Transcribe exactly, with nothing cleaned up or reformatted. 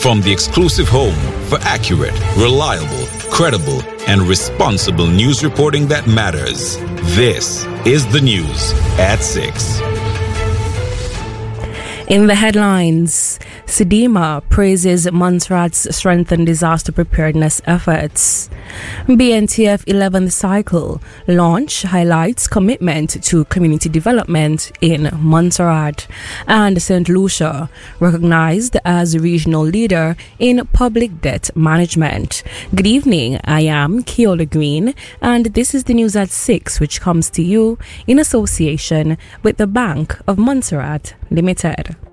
from the exclusive home for accurate, reliable, credible, and responsible news reporting that matters. This is the news at six. In the headlines, Sedema praises Montserrat's strengthened disaster preparedness efforts. B N T F eleventh cycle launch highlights commitment to community development in Montserrat. And Saint Lucia recognized as regional leader in public debt management. Good evening, I am Keola Green, and this is the news at six, which comes to you in association with the Bank of Montserrat Limited.